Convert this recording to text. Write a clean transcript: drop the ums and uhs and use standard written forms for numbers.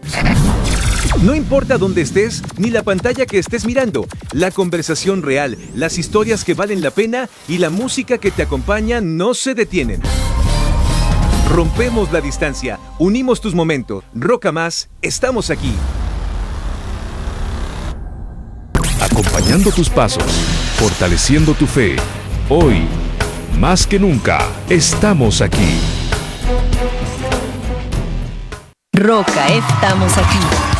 No importa dónde estés, ni la pantalla que estés mirando, la conversación real, las historias que valen la pena y la música que te acompaña no se detienen. Rompemos la distancia, unimos tus momentos. Roca Más, estamos aquí. Acompañando tus pasos, fortaleciendo tu fe. Hoy, más que nunca, estamos aquí. Roca, estamos aquí.